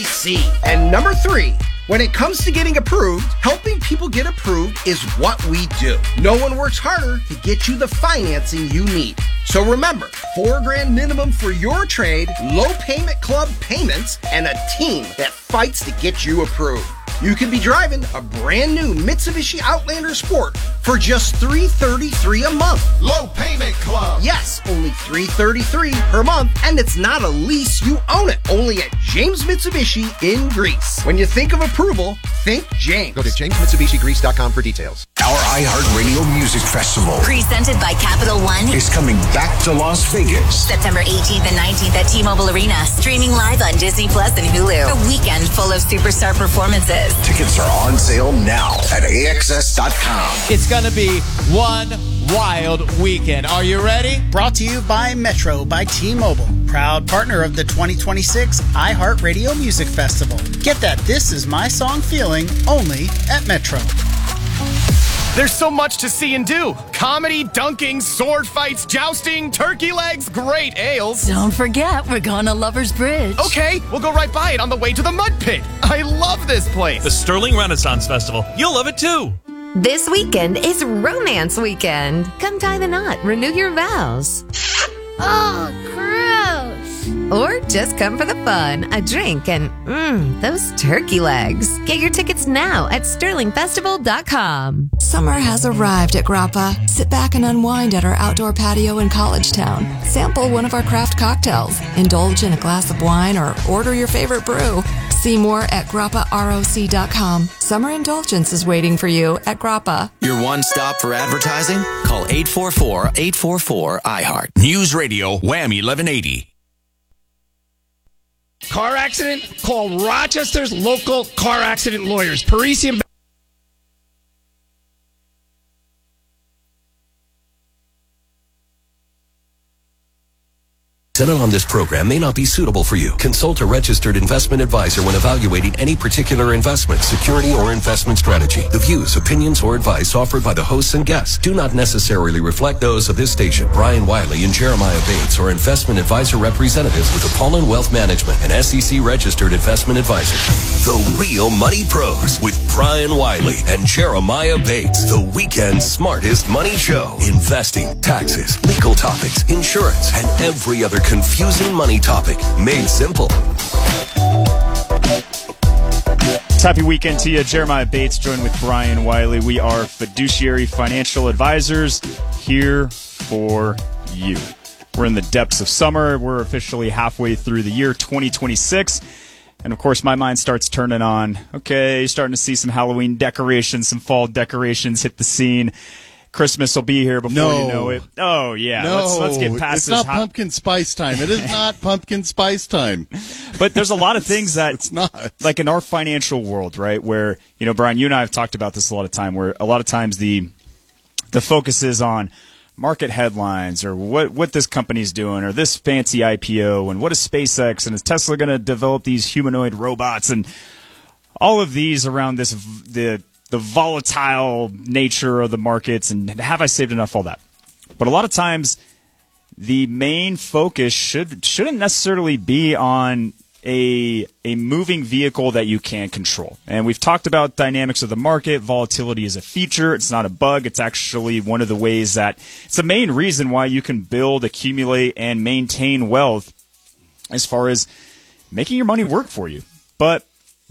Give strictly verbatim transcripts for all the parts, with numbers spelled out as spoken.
C. And number three, when it comes to getting approved, helping people get approved is what we do. No one works harder to get you the financing you need. So remember, four grand minimum for your trade, low payment club payments, and a team that fights to get you approved. You could be driving a brand new Mitsubishi Outlander Sport for just three hundred thirty-three dollars a month. Low Payment Club. Yes, only three hundred thirty-three dollars per month, and it's not a lease, you own it. Only at James Mitsubishi in Greece. When you think of approval, think James. Go to james mitsubishi greece dot com for details. Our iHeartRadio Music Festival, presented by Capital One, is coming back to Las Vegas. September eighteenth and nineteenth at T-Mobile Arena. Streaming live on Disney Plus and Hulu. A weekend full of superstar performances. Tickets are on sale now at A X S dot com. It's going to be one wild weekend. Are you ready? Brought to you by Metro by T-Mobile. Proud partner of the twenty twenty-six iHeartRadio Music Festival. Get that This Is My Song feeling only at Metro. There's so much to see and do. Comedy, dunking, sword fights, jousting, turkey legs, great ales. Don't forget, we're going to Lover's Bridge. Okay, we'll go right by it on the way to the Mud Pit. I love this place. The Sterling Renaissance Festival. You'll love it too. This weekend is Romance Weekend. Come tie the knot, renew your vows. Oh, gross. Or just come for the fun, a drink, and mmm, those turkey legs. Get your tickets now at sterling festival dot com. Summer has arrived at Grappa. Sit back and unwind at our outdoor patio in College Town. Sample one of our craft cocktails. Indulge in a glass of wine or order your favorite brew. See more at grappa roc dot com. Summer indulgence is waiting for you at Grappa. Your one stop for advertising? Call eight four four, eight four four, I heart. News Radio Wham eleven eighty. Car accident? Call Rochester's local car accident lawyers. Parisian. Presented on this program may not be suitable for you. Consult a registered investment advisor when evaluating any particular investment, security, or investment strategy. The views, opinions, or advice offered by the hosts and guests do not necessarily reflect those of this station. Brian Wiley and Jeremiah Bates are investment advisor representatives with Apollon Wealth Management, an S E C registered investment advisor. The Real Money Pros with Brian Wiley and Jeremiah Bates. The weekend's smartest money show. Investing, taxes, legal topics, insurance, and every other confusing money topic made simple. Happy weekend to you. Jeremiah Bates joined with Brian Wiley. We are fiduciary financial advisors here for you. We're in the depths of summer. We're officially halfway through the year twenty twenty-six. And, of course, my mind starts turning on. Okay, starting to see some Halloween decorations, some fall decorations hit the scene. Christmas will be here before no. you know it. Oh, yeah. No, let's, let's get past it's this. It's not pumpkin spice time. It is not pumpkin spice time. But there's a lot of things that, it's not. Like in our financial world, right, where, you know, Brian, you and I have talked about this a lot of time, where a lot of times the the focus is on market headlines or what, what this company's doing or this fancy I P O and what is SpaceX and is Tesla going to develop these humanoid robots and all of these around this the the volatile nature of the markets and have I saved enough, all that. But a lot of times the main focus should, shouldn't necessarily be on a a moving vehicle that you can't control. And we've talked about dynamics of the market. Volatility is a feature. It's not a bug. It's actually one of the ways that it's the main reason why you can build, accumulate, and maintain wealth as far as making your money work for you. But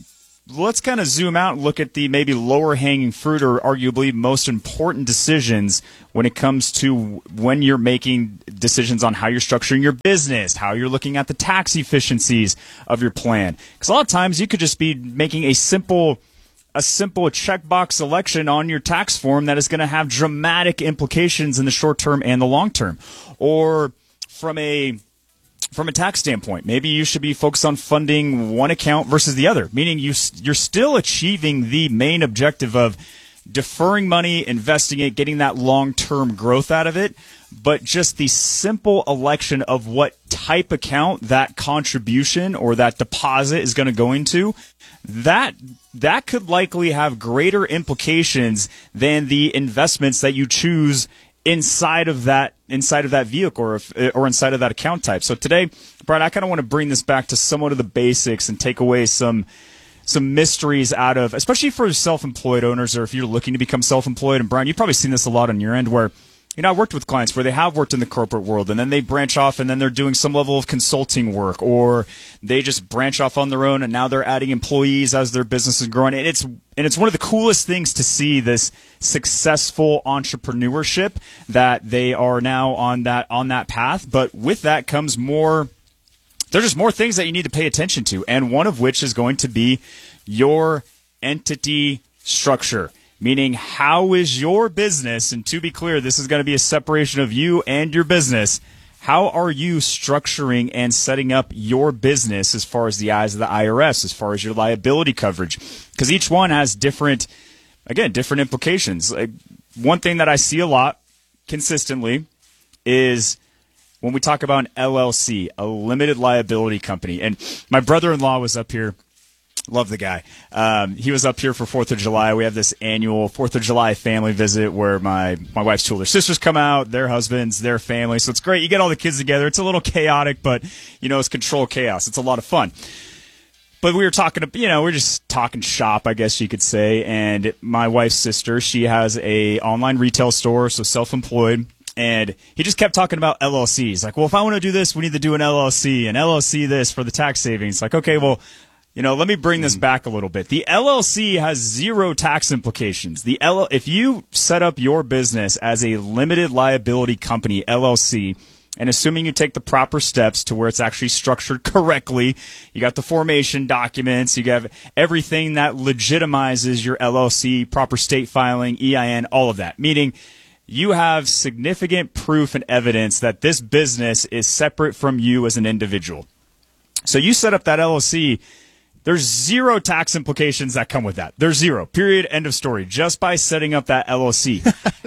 let's kind of zoom out and look at the maybe lower hanging fruit or arguably most important decisions when it comes to when you're making decisions on how you're structuring your business, how you're looking at the tax efficiencies of your plan. Because a lot of times you could just be making a simple a simple checkbox selection on your tax form that is going to have dramatic implications in the short term and the long term. Or from a From a tax standpoint, maybe you should be focused on funding one account versus the other, meaning you, you're still achieving the main objective of deferring money, investing it, getting that long-term growth out of it, but just the simple election of what type account that contribution or that deposit is going to go into, that that could likely have greater implications than the investments that you choose inside of that inside of that vehicle or if, or inside of that account type. So today, Brian, I kind of want to bring this back to somewhat of the basics and take away some some mysteries out of, especially for self-employed owners or if you're looking to become self-employed. And Brian, you've probably seen this a lot on your end where, you know, I worked with clients where they have worked in the corporate world and then they branch off and then they're doing some level of consulting work, or they just branch off on their own and now they're adding employees as their business is growing. And it's and it's one of the coolest things to see, this successful entrepreneurship that they are now on that on that path. But with that comes more, there's just more things that you need to pay attention to, and one of which is going to be your entity structure. Meaning, how is your business, and to be clear, this is going to be a separation of you and your business, how are you structuring and setting up your business as far as the eyes of the I R S, as far as your liability coverage? Because each one has different, again, different implications. Like, one thing that I see a lot consistently is when we talk about an L L C, a limited liability company. And my brother-in-law was up here. Love the guy. Um, he was up here for fourth of July. We have this annual fourth of July family visit where my, my wife's two older sisters come out, their husbands, their family. So it's great. You get all the kids together. It's a little chaotic, but, you know, it's controlled chaos. It's a lot of fun. But we were talking, you know, we we're just talking shop, I guess you could say. And my wife's sister, she has a online retail store, so self-employed. And he just kept talking about L L Cs. Like, well, if I want to do this, we need to do an L L C, and L L C this for the tax savings. Like, okay, well, you know, let me bring this back a little bit. The L L C has zero tax implications. The L- if you set up your business as a limited liability company, L L C, and assuming you take the proper steps to where it's actually structured correctly, you got the formation documents, you have everything that legitimizes your L L C, proper state filing, E I N, all of that. Meaning you have significant proof and evidence that this business is separate from you as an individual. So you set up that L L C. There's zero tax implications that come with that. There's zero. Period. End of story. Just by setting up that L L C.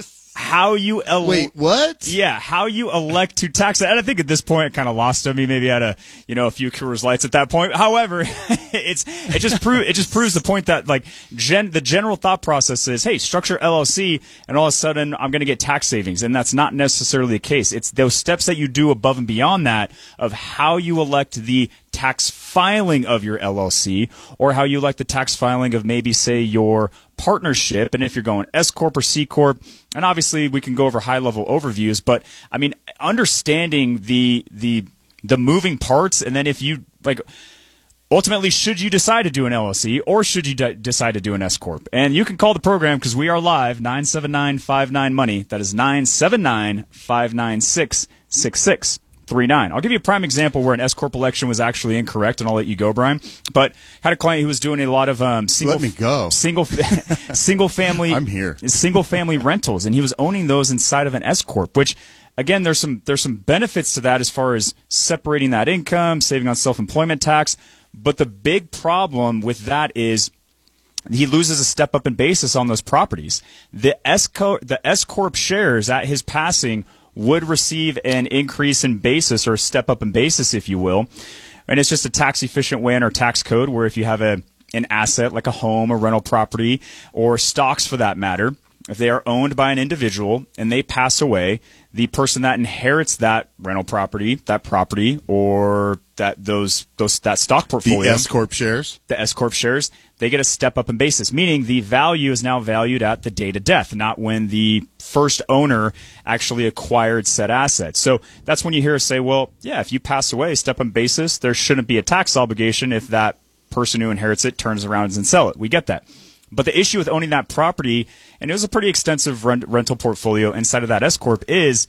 How you ele- Wait, what? Yeah, how you elect to tax it. And I think at this point it kind of lost on me. Maybe I had a, you know, a few Coors Lights at that point. However, it's it just proves it just proves the point that like gen the general thought process is, hey, structure L L C, and all of a sudden I'm going to get tax savings, and that's not necessarily the case. It's those steps that you do above and beyond that of how you elect the tax filing of your L L C, or how you elect the tax filing of maybe say your partnership, and if you're going S corp or C corp. And obviously we can go over high level overviews, but I mean, understanding the the the moving parts, and then if you like ultimately, should you decide to do an L L C or should you de- decide to do an S corp? And you can call the program because we are live, nine seven nine five nine money. That is nine seven nine five nine six six six three nine. I'll give you a prime example where an S corp election was actually incorrect, and I'll let you go, Brian. But had a client who was doing a lot of um, single, let me go. single, single family. I'm here. Single family rentals, and he was owning those inside of an S corp, which. Again, there's some there's some benefits to that as far as separating that income, saving on self-employment tax. But the big problem with that is he loses a step up in basis on those properties. The S corp, the S corp shares at his passing would receive an increase in basis, or a step up in basis, if you will. And it's just a tax efficient way in our tax code where if you have a an asset like a home or rental property or stocks for that matter, if they are owned by an individual and they pass away, the person that inherits that rental property, that property, or that those those that stock portfolio, the S corp shares, the S corp shares, they get a step up in basis, meaning the value is now valued at the date of death, not when the first owner actually acquired said assets. So that's when you hear us say, well, yeah, if you pass away, step in basis, there shouldn't be a tax obligation if that person who inherits it turns around and sell it. We get that. But the issue with owning that property, and it was a pretty extensive rent, rental portfolio inside of that S corp, is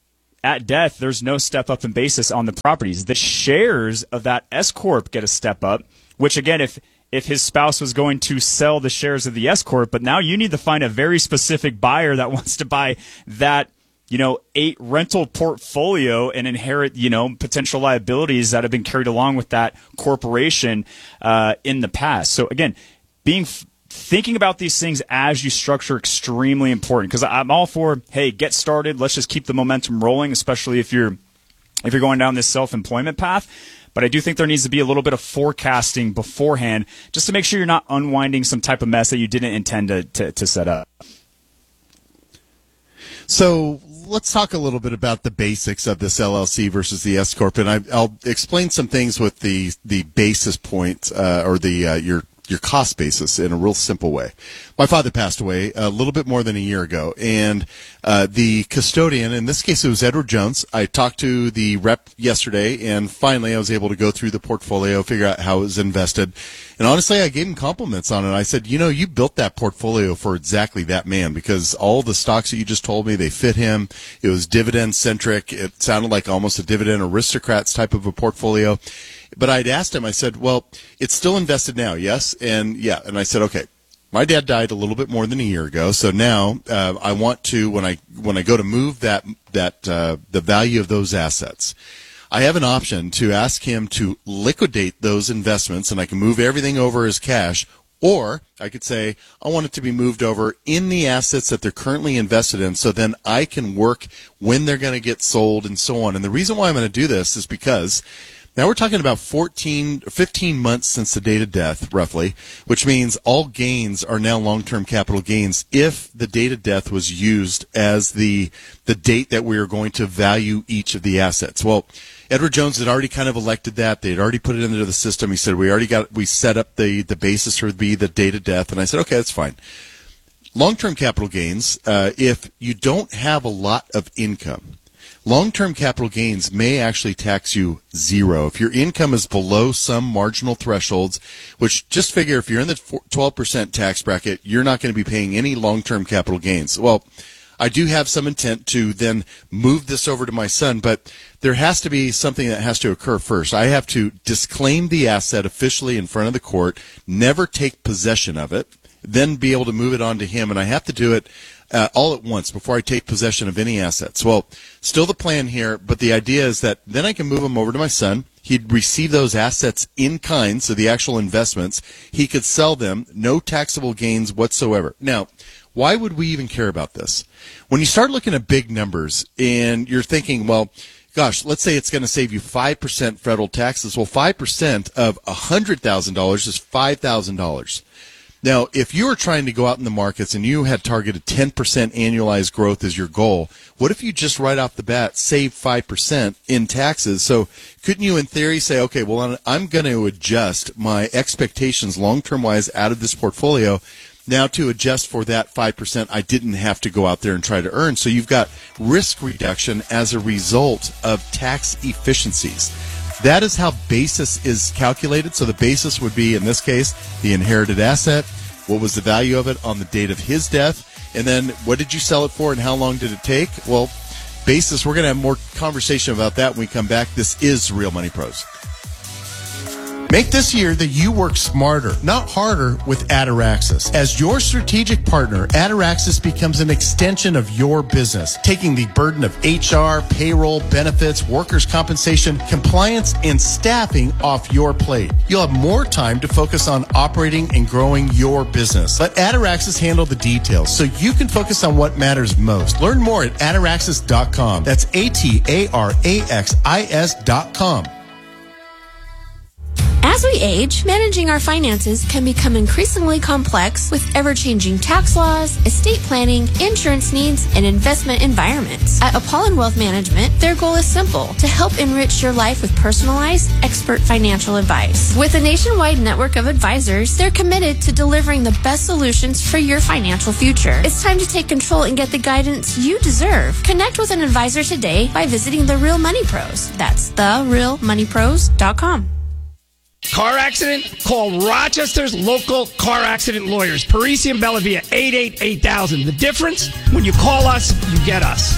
at death, there's no step up in basis on the properties. The shares of that S corp get a step up, which again, if if his spouse was going to sell the shares of the S corp, but now you need to find a very specific buyer that wants to buy that, you know, eight rental portfolio and inherit, you know, potential liabilities that have been carried along with that corporation uh, in the past. So again, being f- thinking about these things as you structure extremely important, because I'm all for, hey, get started. Let's just keep the momentum rolling, especially if you're if you're going down this self-employment path. But I do think there needs to be a little bit of forecasting beforehand just to make sure you're not unwinding some type of mess that you didn't intend to, to, to set up. So let's talk a little bit about the basics of this L L C versus the S corp, and I, I'll explain some things with the the basis point uh, or the uh, your your cost basis in a real simple way. My father passed away a little bit more than a year ago, and uh, the custodian, in this case it was Edward Jones. I talked to the rep yesterday, and finally I was able to go through the portfolio, figure out how it was invested. And honestly, I gave him compliments on it. I said, you know, you built that portfolio for exactly that man, because all the stocks that you just told me, they fit him. It was dividend-centric. It sounded like almost a dividend aristocrats type of a portfolio. But I'd asked him, I said, well, it's still invested now, yes? And yeah, and I said, okay, my dad died a little bit more than a year ago, so now uh, I want to, when I when I go to move that that uh, the value of those assets, I have an option to ask him to liquidate those investments, and I can move everything over as cash, or I could say I want it to be moved over in the assets that they're currently invested in, so then I can work when they're going to get sold and so on. And the reason why I'm going to do this is because now we're talking about fourteen, fifteen months since the date of death, roughly, which means all gains are now long-term capital gains if the date of death was used as the the date that we are going to value each of the assets. Well, Edward Jones had already kind of elected that. They had already put it into the system. He said, we already got, we set up the, the basis for be the date of death. And I said, okay, that's fine. Long-term capital gains, uh, if you don't have a lot of income, long-term capital gains may actually tax you zero. If your income is below some marginal thresholds, which just figure if you're in the twelve percent tax bracket, you're not going to be paying any long-term capital gains. Well, I do have some intent to then move this over to my son, but there has to be something that has to occur first. I have to disclaim the asset officially in front of the court, never take possession of it, then be able to move it on to him, and I have to do it Uh, all at once before I take possession of any assets. Well, still the plan here, but the idea is that then I can move them over to my son. He'd receive those assets in kind, so the actual investments. He could sell them, no taxable gains whatsoever. Now, why would we even care about this? When you start looking at big numbers and you're thinking, well, gosh, let's say it's going to save you five percent federal taxes. Well, five percent of one hundred thousand dollars is five thousand dollars. Now, if you were trying to go out in the markets and you had targeted ten percent annualized growth as your goal, what if you just right off the bat save five percent in taxes? So couldn't you in theory say, okay, well, I'm going to adjust my expectations long-term wise out of this portfolio now to adjust for that five percent I didn't have to go out there and try to earn. So you've got risk reduction as a result of tax efficiencies. That is how basis is calculated. So the basis would be, in this case, the inherited asset. What was the value of it on the date of his death? And then what did you sell it for and how long did it take? Well, basis, we're going to have more conversation about that when we come back. This is Real Money Pros. Make this year that you work smarter, not harder, with Ataraxis. As your strategic partner, Ataraxis becomes an extension of your business, taking the burden of H R, payroll, benefits, workers' compensation, compliance, and staffing off your plate. You'll have more time to focus on operating and growing your business. Let Ataraxis handle the details so you can focus on what matters most. Learn more at ataraxis dot com. That's A T A R A X I S dot com. As we age, managing our finances can become increasingly complex with ever-changing tax laws, estate planning, insurance needs, and investment environments. At Apollon Wealth Management, their goal is simple: to help enrich your life with personalized, expert financial advice. With a nationwide network of advisors, they're committed to delivering the best solutions for your financial future. It's time to take control and get the guidance you deserve. Connect with an advisor today by visiting The Real Money Pros. That's the real money pros dot com. Car accident? Call Rochester's local car accident lawyers. Parisi and Bellavia, eight eight eight thousand. The difference? When you call us, you get us.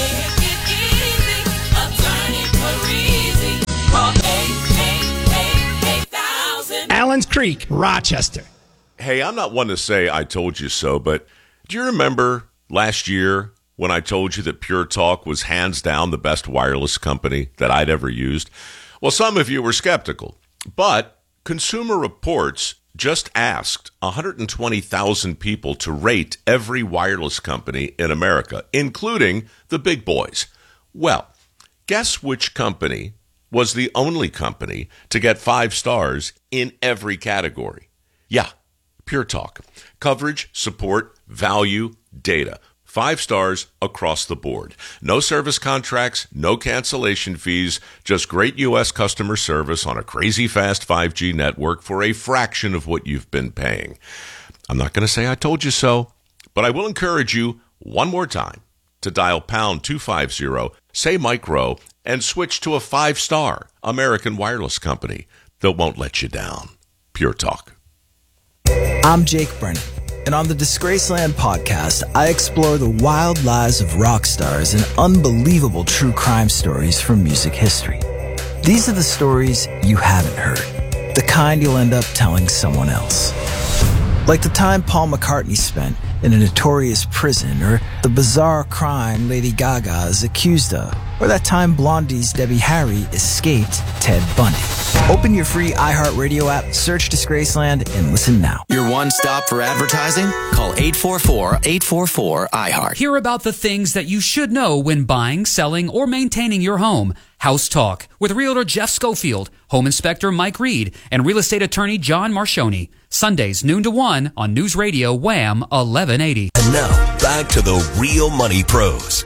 Allen's Creek, Rochester. Hey, I'm not one to say I told you so, but do you remember last year when I told you that Pure Talk was hands down the best wireless company that I'd ever used? Well, some of you were skeptical. But Consumer Reports just asked one hundred twenty thousand people to rate every wireless company in America, including the big boys. Well, guess which company was the only company to get five stars in every category? Yeah, Pure Talk. Coverage, support, value, data. Five stars across the board. No service contracts, no cancellation fees, just great U S customer service on a crazy fast five G network for a fraction of what you've been paying. I'm not going to say I told you so, but I will encourage you one more time to dial pound two fifty, say micro, and switch to a five-star American wireless company that won't let you down. Pure Talk. I'm Jake Brennan, and on the Disgraceland podcast, I explore the wild lives of rock stars and unbelievable true crime stories from music history. These are the stories you haven't heard, the kind you'll end up telling someone else. Like the time Paul McCartney spent in a notorious prison, or the bizarre crime Lady Gaga is accused of, or that time Blondie's Debbie Harry escaped Ted Bundy. Open your free iHeartRadio app, search Disgraceland, and listen now. Your one stop for advertising? Call eight four four, eight four four, I heart. Hear about the things that you should know when buying, selling, or maintaining your home. House Talk with Realtor Jeff Schofield, Home Inspector Mike Reed, and Real Estate Attorney John Marcioni. Sundays, noon to one on News Radio Wham eleven eighty. And now, back to the Real Money Pros.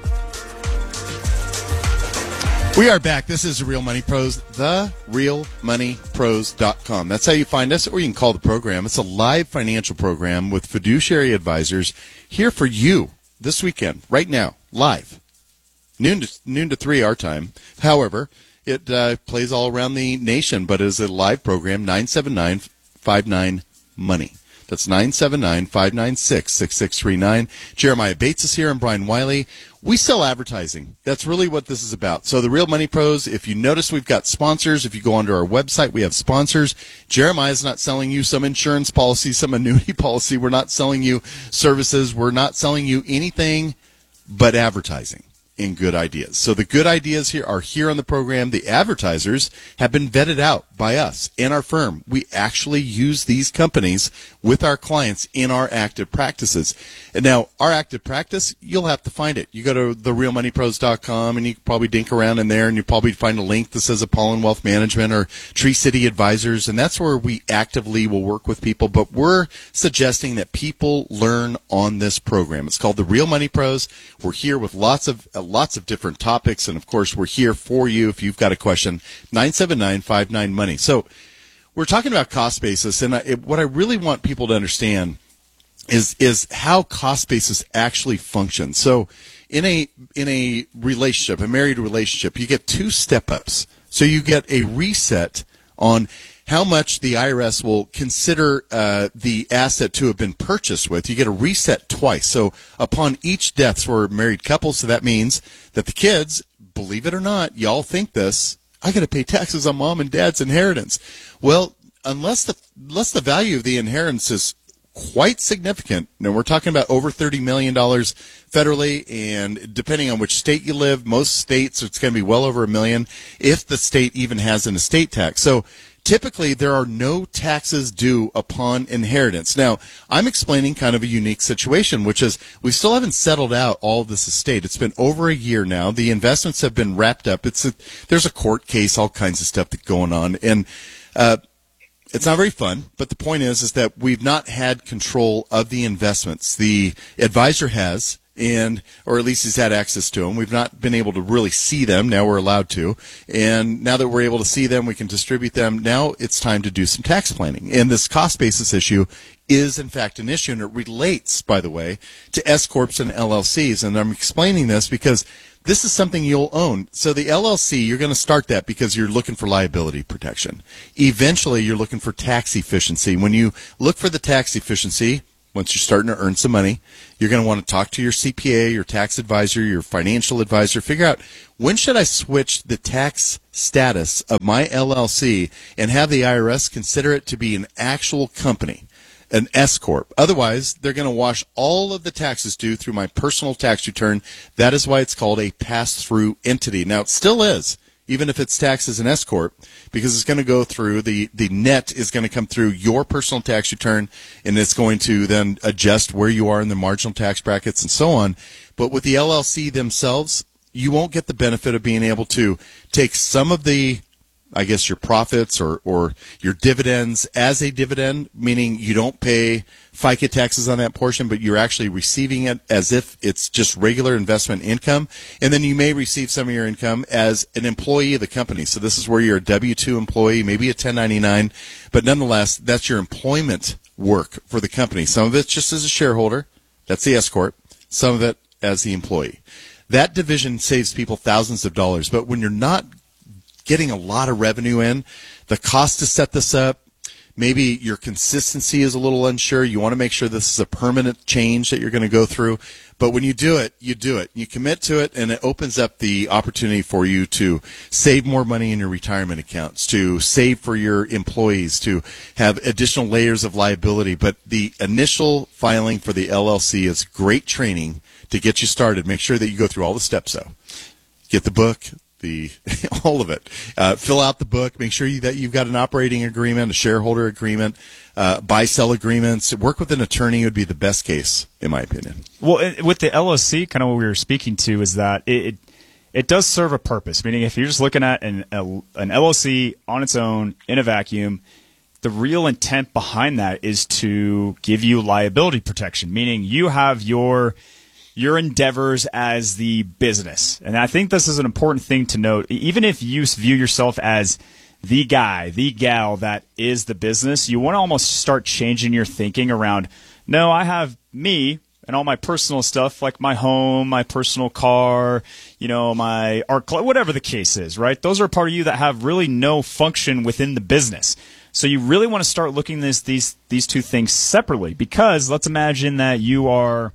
We are back. This is The Real Money Pros, the real money pros dot com. That's how you find us, or you can call the program. It's a live financial program with fiduciary advisors here for you this weekend, right now, live. Noon to, noon to three our time. However, it uh, plays all around the nation, but it is a live program, nine seven nine, five nine, money. That's nine seven nine, five nine six, six six three nine. Jeremiah Bates is here and Brian Wiley. We sell advertising. That's really what this is about. So the Real Money Pros, if you notice, we've got sponsors. If you go onto our website, we have sponsors. Jeremiah's not selling you some insurance policy, some annuity policy. We're not selling you services. We're not selling you anything but advertising and good ideas. So the good ideas here are here on the program. The advertisers have been vetted out by us and our firm. We actually use these companies with our clients in our active practices. And now, our active practice, you'll have to find it. You go to the real money pros dot com, and you can probably dink around in there, and you probably find a link that says Apollon Wealth Management or Tree City Advisors, and that's where we actively will work with people. But we're suggesting that people learn on this program. It's called the Real Money Pros. We're here with lots of uh, lots of different topics, and of course, we're here for you if you've got a question. nine seven nine, five nine, money. So we're talking about cost basis, and I, it, what I really want people to understand is is how cost basis actually functions. So in a in a relationship, a married relationship, you get two step-ups. So you get a reset on how much the I R S will consider uh, the asset to have been purchased with. You get a reset twice. So upon each death for married couples, so that means that the kids, believe it or not, y'all think this, I got to pay taxes on mom and dad's inheritance. Well, unless the unless the value of the inheritance is quite significant, now we're talking about over thirty million dollars federally, and depending on which state you live, most states it's going to be well over a million if the state even has an estate tax. So typically, there are no taxes due upon inheritance. Now, I'm explaining kind of a unique situation, which is we still haven't settled out all of this estate. It's been over a year now. The investments have been wrapped up. It's a, there's a court case, all kinds of stuff that's going on, and uh, it's not very fun. But the point is, is that we've not had control of the investments. The advisor has. And, or at least he's had access to them. We've not been able to really see them. Now we're allowed to. And now that we're able to see them, we can distribute them. Now it's time to do some tax planning. And this cost basis issue is, in fact, an issue. And it relates, by the way, to S corps and L L Cs. And I'm explaining this because this is something you'll own. So the L L C, you're going to start that because you're looking for liability protection. Eventually, you're looking for tax efficiency. When you look for the tax efficiency, once you're starting to earn some money, you're going to want to talk to your C P A, your tax advisor, your financial advisor. Figure out, when should I switch the tax status of my L L C and have the I R S consider it to be an actual company, an S corp. Otherwise, they're going to wash all of the taxes due through my personal tax return. That is why it's called a pass-through entity. Now, it still is, even if it's taxed as an S corp, because it's going to go through, the, the net is going to come through your personal tax return, and it's going to then adjust where you are in the marginal tax brackets and so on. But with the L L C themselves, you won't get the benefit of being able to take some of the I guess, your profits or, or your dividends as a dividend, meaning you don't pay FICA taxes on that portion, but you're actually receiving it as if it's just regular investment income. And then you may receive some of your income as an employee of the company. So this is where you're a W two employee, maybe a ten ninety-nine, but nonetheless, that's your employment work for the company. Some of it's just as a shareholder. That's the S corp. Some of it as the employee. That division saves people thousands of dollars. But when you're not getting a lot of revenue in, the cost to set this up, maybe your consistency is a little unsure. You want to make sure this is a permanent change that you're going to go through. But when you do it, you do it. You commit to it, and it opens up the opportunity for you to save more money in your retirement accounts, to save for your employees, to have additional layers of liability. But the initial filing for the L L C is great training to get you started. Make sure that you go through all the steps, though. Get the book. The all of it. Uh, fill out the book. Make sure you, that you've got an operating agreement, a shareholder agreement, uh, buy-sell agreements. Work with an attorney would be the best case, in my opinion. Well, with the L L C, kind of what we were speaking to is that it it, it does serve a purpose. Meaning, if you're just looking at an a, an L L C on its own in a vacuum, the real intent behind that is to give you liability protection. Meaning, you have your your endeavors as the business. And I think this is an important thing to note. Even if you view yourself as the guy, the gal that is the business, you want to almost start changing your thinking around, no, I have me and all my personal stuff, like my home, my personal car, you know, my art club, whatever the case is, right? Those are part of you that have really no function within the business. So you really want to start looking at this, these, these two things separately, because let's imagine that you are,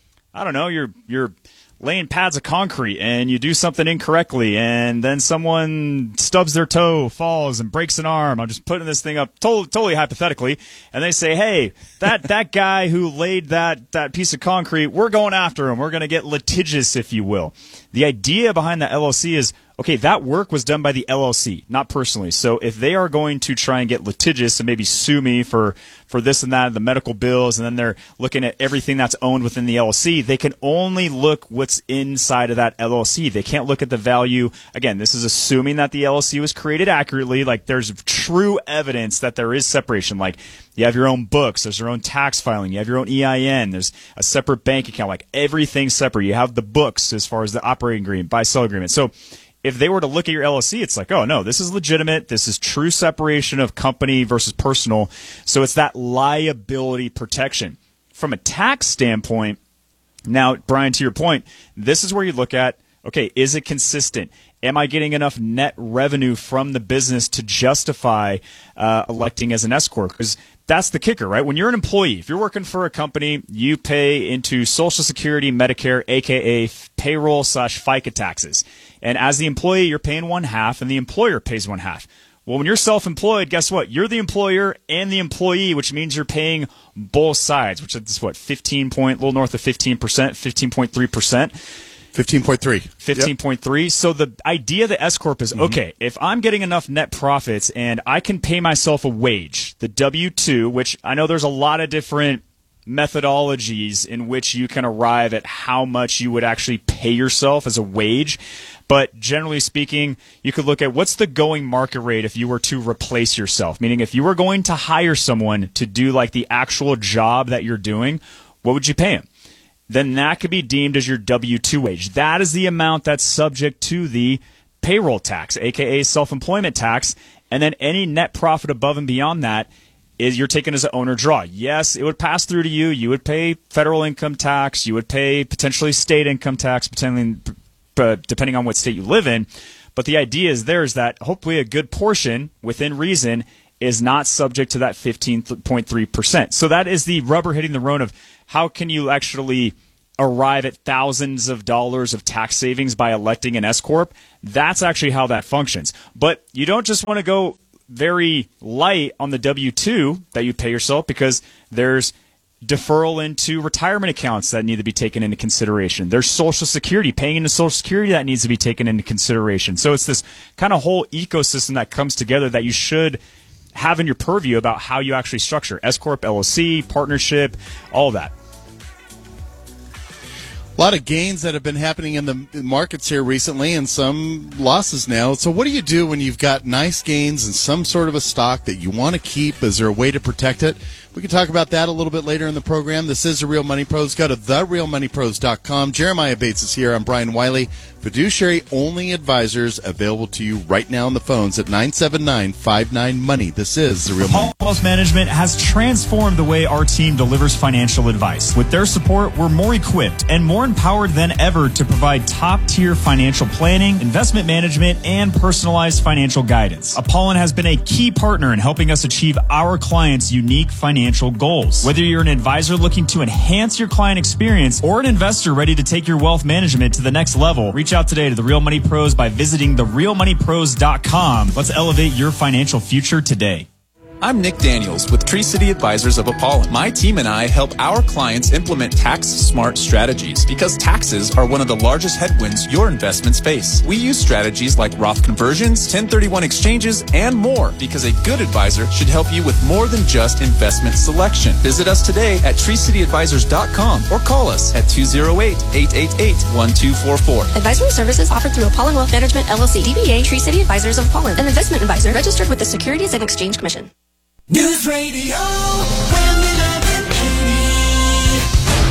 I don't know, you're you're laying pads of concrete and you do something incorrectly and then someone stubs their toe, falls, and breaks an arm. I'm just putting this thing up totally, totally hypothetically. And they say, hey, that, that guy who laid that, that piece of concrete, we're going after him. We're going to get litigious, if you will. The idea behind the L L C is, okay, that work was done by the L L C, not personally. So if they are going to try and get litigious and maybe sue me for, for this and that, the medical bills, and then they're looking at everything that's owned within the L L C, they can only look what's inside of that L L C. They can't look at the value. Again, this is assuming that the L L C was created accurately. Like, there's true evidence that there is separation. Like, you have your own books, there's your own tax filing, you have your own E I N, there's a separate bank account, like everything's separate. You have the books as far as the operating agreement, buy-sell agreement. So if they were to look at your L L C, it's like, oh, no, this is legitimate. This is true separation of company versus personal. So it's that liability protection. From a tax standpoint, now, Brian, to your point, this is where you look at, okay, is it consistent? Am I getting enough net revenue from the business to justify uh, electing as an S corp? Because that's the kicker, right? When you're an employee, if you're working for a company, you pay into Social Security, Medicare, a k a payroll slash FICA taxes. And as the employee, you're paying one half, and the employer pays one half. Well, when you're self-employed, guess what? You're the employer and the employee, which means you're paying both sides, which is what, fifteen point, a little north of fifteen percent, fifteen point three percent. fifteen point three. fifteen point three. Yep. So the idea of the S corp is, mm-hmm. okay, if I'm getting enough net profits and I can pay myself a wage, the W two, which I know there's a lot of different methodologies in which you can arrive at how much you would actually pay yourself as a wage. But generally speaking, you could look at what's the going market rate if you were to replace yourself. Meaning if you were going to hire someone to do like the actual job that you're doing, what would you pay them? Then that could be deemed as your W two wage. That is the amount that's subject to the payroll tax, a k a self-employment tax. And then any net profit above and beyond that is you're taking as an owner draw. Yes, it would pass through to you. You would pay federal income tax. You would pay potentially state income tax, potentially, depending on what state you live in. But the idea is there is that hopefully a good portion, within reason, is not subject to that fifteen point three percent. So that is the rubber hitting the road of how can you actually arrive at thousands of dollars of tax savings by electing an S corp. That's actually how that functions. But you don't just want to go very light on the W two that you pay yourself, because there's deferral into retirement accounts that need to be taken into consideration. There's Social Security, paying into Social Security that needs to be taken into consideration. So it's this kind of whole ecosystem that comes together that you should have in your purview about how you actually structure S corp, L L C, partnership, all that. A lot of gains that have been happening in the markets here recently and some losses now. So what do you do when you've got nice gains in some sort of a stock that you want to keep? Is there a way to protect it? We can talk about that a little bit later in the program. This is The Real Money Pros. Go to the real money pros dot com. Jeremiah Bates is here. I'm Brian Wiley. Fiduciary-only advisors available to you right now on the phones at nine seven nine, five nine, money. This is The Real Money. Apollo Wealth Management has transformed the way our team delivers financial advice. With their support, we're more equipped and more empowered than ever to provide top-tier financial planning, investment management, and personalized financial guidance. Apollon has been a key partner in helping us achieve our clients' unique financial goals. Whether you're an advisor looking to enhance your client experience or an investor ready to take your wealth management to the next level, reach out today to The Real Money Pros by visiting the real money pros dot com. Let's elevate your financial future today. I'm Nick Daniels with Tree City Advisors of Apollon. My team and I help our clients implement tax-smart strategies because taxes are one of the largest headwinds your investments face. We use strategies like Roth conversions, ten thirty-one exchanges, and more because a good advisor should help you with more than just investment selection. Visit us today at tree city advisors dot com or call us at two oh eight, eight eight eight, one two four four. Advisory services offered through Apollon Wealth Management, L L C, D B A, Tree City Advisors of Apollon, an investment advisor registered with the Securities and Exchange Commission. News Radio, Wham eleven eighty.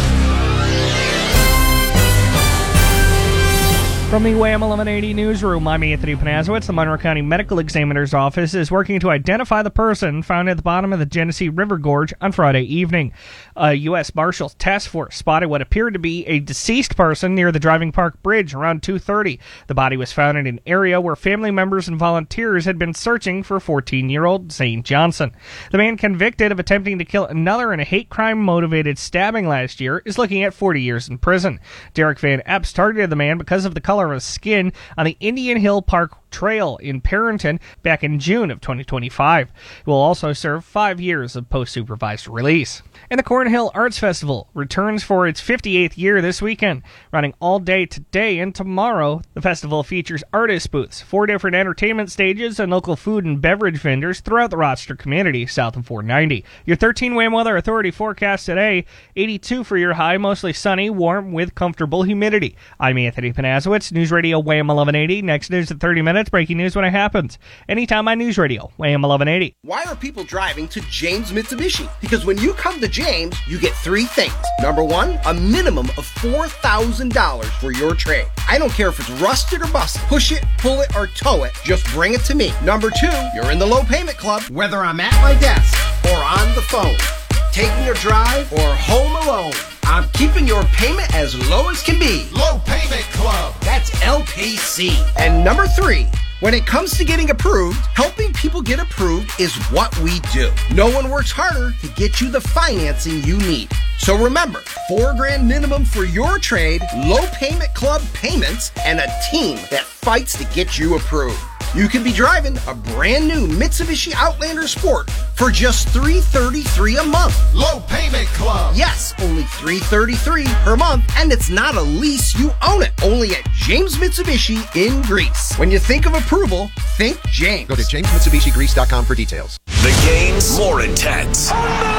From the Wham eleven eighty newsroom, I'm Anthony Panazowitz. The Monroe County Medical Examiner's Office is working to identify the person found at the bottom of the Genesee River Gorge on Friday evening. A U S Marshals task force spotted what appeared to be a deceased person near the Driving Park Bridge around two thirty. The body was found in an area where family members and volunteers had been searching for fourteen-year-old Zane Johnson. The man convicted of attempting to kill another in a hate crime-motivated stabbing last year is looking at forty years in prison. Derek Van Epps targeted the man because of the color of his skin on the Indian Hill Park Trail in Perrington back in June of twenty twenty-five. He will also serve five years of post-supervised release. And the Cornhill Arts Festival returns for its fifty-eighth year this weekend, running all day today and tomorrow. The festival features artist booths, four different entertainment stages, and local food and beverage vendors throughout the Rochester community, south of four ninety. Your thirteen Wham Weather Authority forecast today, eighty-two for your high, mostly sunny, warm with comfortable humidity. I'm Anthony Panazowitz, News Radio Wham eleven eighty. Next news at thirty minutes, breaking news when it happens. Anytime on News Radio, Wham eleven eighty. Why are people driving to James Mitsubishi? Because when you come to James, you get three things. Number one, a minimum of four thousand dollars for your trade. I don't care if it's rusted or busted. Push it, pull it, or tow it. Just bring it to me. Number two, you're in the low payment club, whether I'm at my desk or on the phone, taking a drive or home alone. I'm keeping your payment as low as can be. Low Payment Club. That's L P C. And number three, when it comes to getting approved, helping people get approved is what we do. No one works harder to get you the financing you need. So remember, four grand minimum for your trade, low payment club payments, and a team that fights to get you approved. You could be driving a brand new Mitsubishi Outlander Sport for just three hundred thirty-three dollars a month. Low Payment Club. Yes, only three hundred thirty-three dollars per month, and it's not a lease, you own it. Only at James Mitsubishi in Greece. When you think of approval, think James. Go to james mitsubishi greece dot com for details. The games more intense.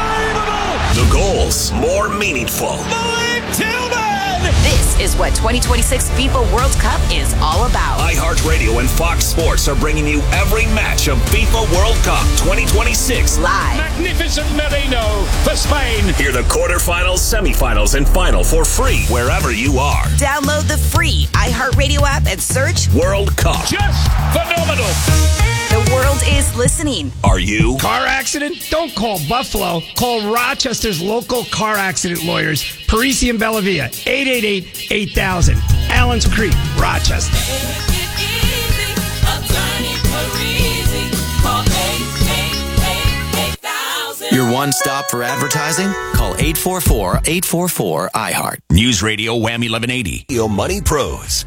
The goals more meaningful. This is what twenty twenty-six FIFA World Cup is all about. iHeartRadio and Fox Sports are bringing you every match of FIFA World Cup twenty twenty-six live. Magnificent Merino for Spain. Hear the quarterfinals, semifinals, and final for free wherever you are. Download the free iHeartRadio app and search World Cup. Just phenomenal. The world is listening. Are you? Car accident? Don't call Buffalo. Call Rochester's local car accident lawyers, Parisi and Bellavia, eight eight eight, eight thousand. Allens Creek, Rochester. Your one stop for advertising? Call eight four four, eight four four, I heart. News Radio Wham eleven eighty. Real Money Pros.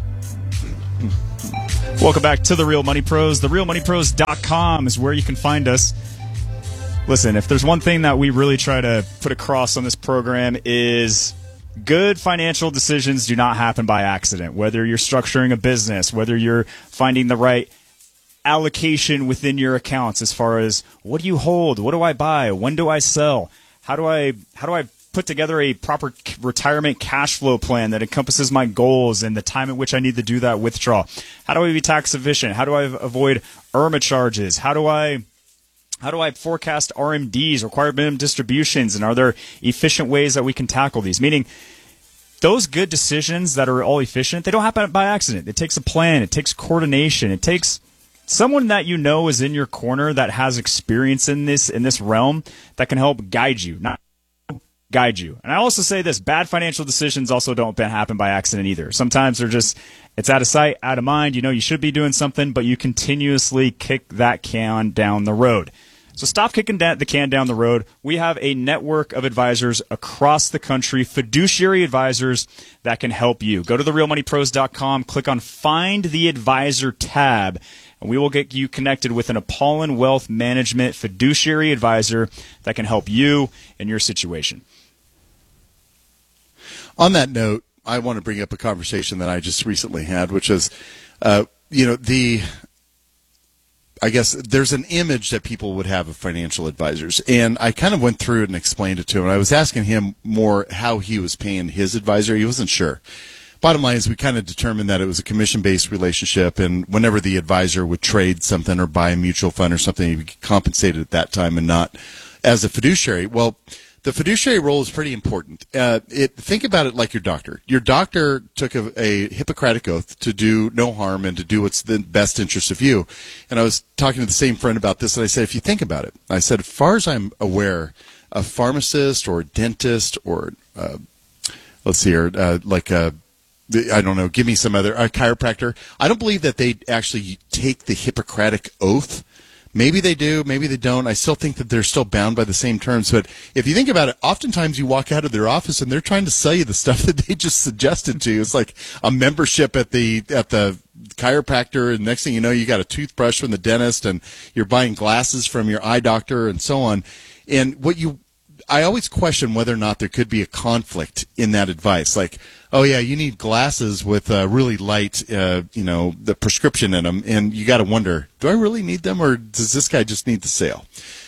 Welcome back to The Real Money Pros. the real money pros dot com is where you can find us. Listen, if there's one thing that we really try to put across on this program is good financial decisions do not happen by accident. Whether you're structuring a business, whether you're finding the right allocation within your accounts as far as what do you hold, what do I buy, when do I sell, how do I how do I put together a proper retirement cash flow plan that encompasses my goals and the time at which I need to do that withdrawal? How do I be tax efficient? How do I avoid I R M A charges? How do I How do I forecast R M Ds, required minimum distributions, and are there efficient ways that we can tackle these? Meaning, those good decisions that are all efficient, they don't happen by accident. It takes a plan. It takes coordination. It takes someone that you know is in your corner that has experience in this in this realm that can help guide you, not guide you. And I also say this, bad financial decisions also don't happen by accident either. Sometimes they're just, it's out of sight, out of mind. You know you should be doing something, but you continuously kick that can down the road. So stop kicking the can down the road. We have a network of advisors across the country, fiduciary advisors that can help you. Go to the real money pros dot com, click on Find the Advisor tab, and we will get you connected with an Apollon Wealth Management fiduciary advisor that can help you in your situation. On that note, I want to bring up a conversation that I just recently had, which is, uh, you know, the... I guess there's an image that people would have of financial advisors, and I kind of went through it and explained it to him. I was asking him more how he was paying his advisor. He wasn't sure. Bottom line is we kind of determined that it was a commission-based relationship, and whenever the advisor would trade something or buy a mutual fund or something, he'd be compensated at that time and not as a fiduciary. Well, the fiduciary role is pretty important. Uh, it, think about it like your doctor. Your doctor took a, a Hippocratic oath to do no harm and to do what's the best interest of you. And I was talking to the same friend about this, and I said, if you think about it, I said, as far as I'm aware, a pharmacist or a dentist or, uh, let's see here, uh, like a, I don't know, give me some other, a chiropractor, I don't believe that they actually take the Hippocratic oath. Maybe they do, maybe they don't. I still think that they're still bound by the same terms. But if you think about it, oftentimes you walk out of their office and they're trying to sell you the stuff that they just suggested to you. It's like a membership at the at the chiropractor, and next thing you know, you got a toothbrush from the dentist, and you're buying glasses from your eye doctor, and so on. And what you, I always question whether or not there could be a conflict in that advice. Like, oh yeah, you need glasses with uh, really light, uh, you know, the prescription in them, and you got to wonder, do I really need them, or does this guy just need the sale?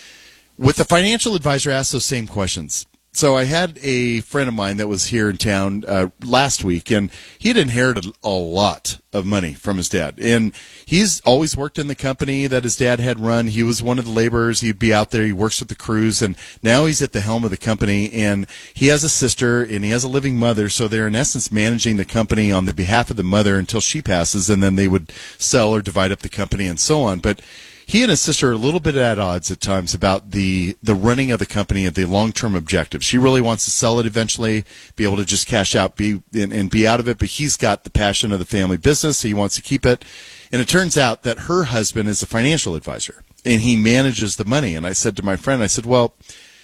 With the financial advisor, ask those same questions. So I had a friend of mine that was here in town uh, last week, and he had inherited a lot of money from his dad. And he's always worked in the company that his dad had run. He was one of the laborers. He'd be out there. He works with the crews, and now he's at the helm of the company. And he has a sister, and he has a living mother, so they're in essence managing the company on the behalf of the mother until she passes, and then they would sell or divide up the company and so on. But he and his sister are a little bit at odds at times about the, the running of the company and the long-term objectives. She really wants to sell it eventually, be able to just cash out be and, and be out of it, but he's got the passion of the family business, so he wants to keep it. And it turns out that her husband is a financial advisor, and he manages the money. And I said to my friend, I said, well,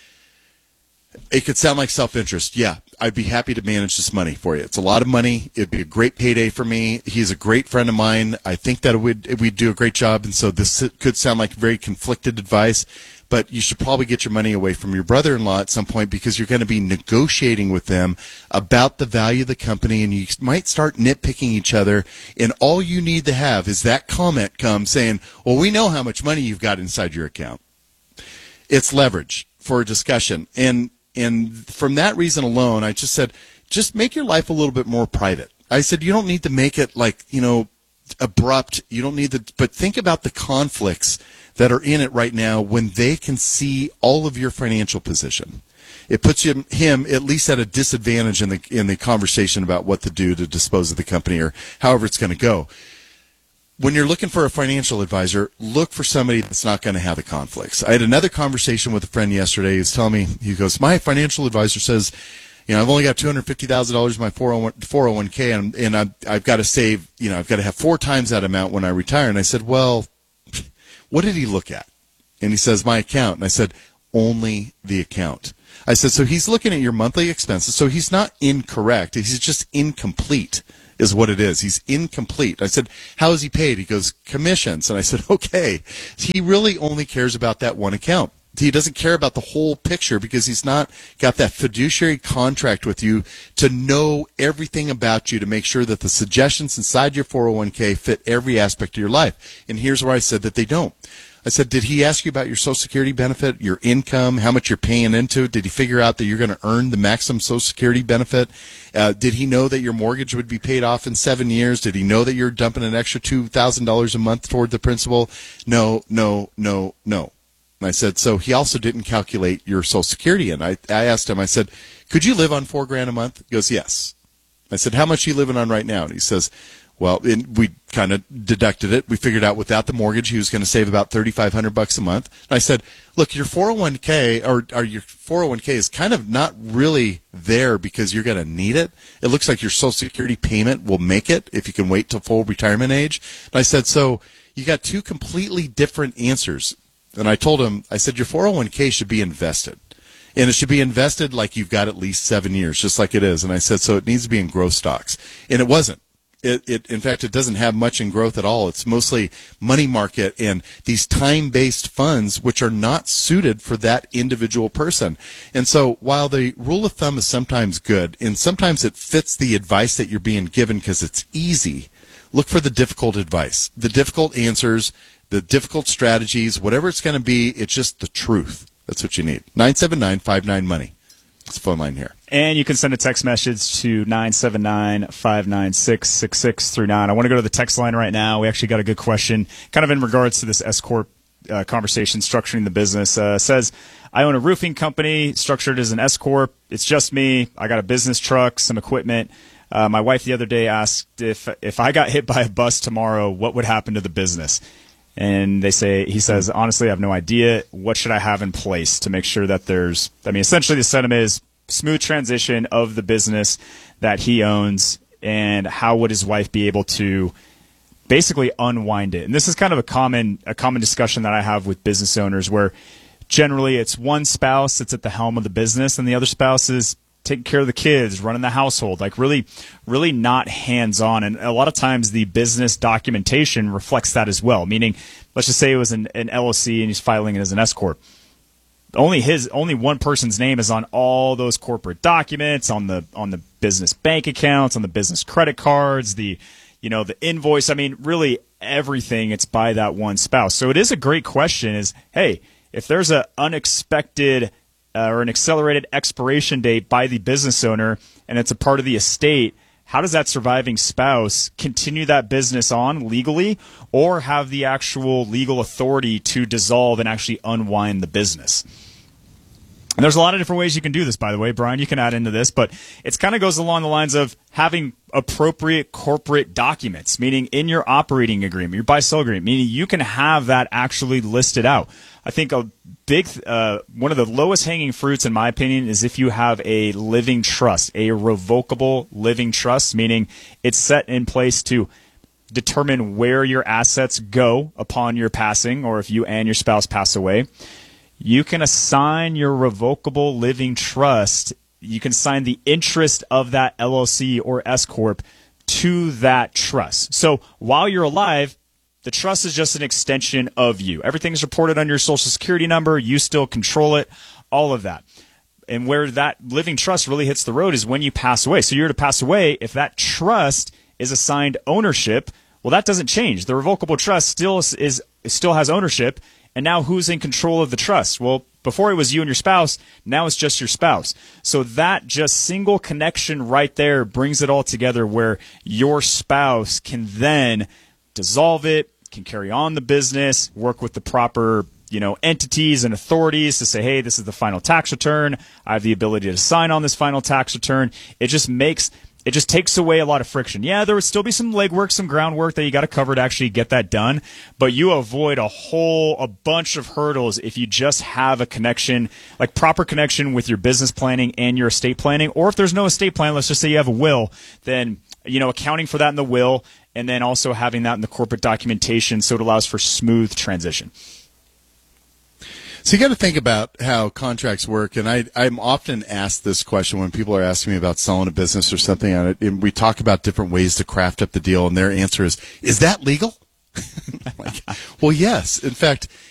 it could sound like self-interest. Yeah, I'd be happy to manage this money for you. It's a lot of money. It'd be a great payday for me. He's a great friend of mine. I think that it would, it would do a great job, and so this could sound like very conflicted advice, but you should probably get your money away from your brother-in-law at some point, because you're going to be negotiating with them about the value of the company, and you might start nitpicking each other, and all you need to have is that comment come saying, well, we know how much money you've got inside your account. It's leverage for a discussion. And And from that reason alone, I just said, just make your life a little bit more private. I said, you don't need to make it like, you know, abrupt. You don't need to, but think about the conflicts that are in it right now when they can see all of your financial position. It puts him, him at least at a disadvantage in the, in the conversation about what to do to dispose of the company or however it's going to go. When you're looking for a financial advisor, look for somebody that's not going to have the conflicts. I had another conversation with a friend yesterday. He was telling me, he goes, my financial advisor says, you know, I've only got two hundred fifty thousand dollars in my four oh one k, and, and I've, I've got to save, you know, I've got to have four times that amount when I retire. And I said, well, what did he look at? And he says, my account. And I said, only the account. I said, so he's looking at your monthly expenses. So he's not incorrect. He's just incomplete. Is what it is. He's incomplete. I said, how is he paid? He goes, commissions. And I said, okay. He really only cares about that one account. He doesn't care about the whole picture because he's not got that fiduciary contract with you to know everything about you, to make sure that the suggestions inside your four oh one k fit every aspect of your life. And here's where I said that they don't. I said, did he ask you about your Social Security benefit, your income, how much you're paying into it? Did he figure out that you're going to earn the maximum Social Security benefit? Uh, did he know that your mortgage would be paid off in seven years? Did he know that you're dumping an extra two thousand dollars a month toward the principal? No, no, no, no. And I said, so he also didn't calculate your Social Security. And I, I asked him, I said, could you live on four grand a month? He goes, yes. I said, how much are you living on right now? And he says, well, and we kind of deducted it. We figured out without the mortgage, he was going to save about thirty-five hundred bucks a month. And I said, look, your four oh one k or, or your four oh one k is kind of not really there because you're going to need it. It looks like your Social Security payment will make it if you can wait till full retirement age. And I said, so you got two completely different answers. And I told him, I said, your four oh one k should be invested. And it should be invested like you've got at least seven years, just like it is. And I said, so it needs to be in growth stocks. And it wasn't. It, it, in fact, it doesn't have much in growth at all. It's mostly money market and these time-based funds, which are not suited for that individual person. And so while the rule of thumb is sometimes good, and sometimes it fits the advice that you're being given because it's easy, look for the difficult advice, the difficult answers, the difficult strategies, whatever it's going to be, it's just the truth. That's what you need. nine seven nine five nine money. It's the phone line here. And you can send a text message to nine seven nine, five nine six, six six three nine. I want to go to the text line right now. We actually got a good question kind of in regards to this S-Corp uh, conversation, structuring the business. Uh, says, I own a roofing company structured as an S-Corp. It's just me. I got a business truck, some equipment. Uh, my wife the other day asked if if I got hit by a bus tomorrow, what would happen to the business? And they say, he says, honestly, I have no idea. What should I have in place to make sure that there's, I mean, essentially the sentiment is smooth transition of the business that he owns, and how would his wife be able to basically unwind it? And this is kind of a common, a common discussion that I have with business owners where generally it's one spouse that's at the helm of the business and the other spouse is taking care of the kids, running the household, like really, really not hands-on. And a lot of times the business documentation reflects that as well, meaning let's just say it was an, an L L C and he's filing it as an S-Corp. Only his, only one person's name is on all those corporate documents, on the on the business bank accounts, on the business credit cards, the you know the invoice. I mean, really everything. It's by that one spouse. So it is a great question. Is hey, if there's an unexpected Uh, or an accelerated expiration date by the business owner and it's a part of the estate, how does that surviving spouse continue that business on legally or have the actual legal authority to dissolve and actually unwind the business? And there's a lot of different ways you can do this, by the way. Brian, you can add into this, but it kind of goes along the lines of having appropriate corporate documents, meaning in your operating agreement, your buy-sell agreement, meaning you can have that actually listed out. I think a big, uh, one of the lowest hanging fruits, in my opinion, is if you have a living trust, a revocable living trust, meaning it's set in place to determine where your assets go upon your passing, or if you and your spouse pass away. You can assign your revocable living trust, you can assign the interest of that L L C or S-Corp to that trust. So while you're alive, the trust is just an extension of you. Everything's reported on your Social Security number. You still control it, all of that. And where that living trust really hits the road is when you pass away. So you're to pass away. If that trust is assigned ownership, well, that doesn't change. The revocable trust still is still has ownership. And now who's in control of the trust? Well, before it was you and your spouse, now it's just your spouse. So that just single connection right there brings it all together where your spouse can then dissolve it, can carry on the business, work with the proper, you know, entities and authorities to say, hey, this is the final tax return. I have the ability to sign on this final tax return. It just makes, it just takes away a lot of friction. Yeah, there would still be some legwork, some groundwork that you got to cover to actually get that done, but you avoid a whole, a bunch of hurdles if you just have a connection, like proper connection with your business planning and your estate planning. Or if there's no estate plan, let's just say you have a will, then, you know, accounting for that in the will, and then also having that in the corporate documentation so it allows for smooth transition. So you got to think about how contracts work, and I, I'm often asked this question when people are asking me about selling a business or something on it, and we talk about different ways to craft up the deal, and their answer is, is that legal? Like, well, yes. In fact,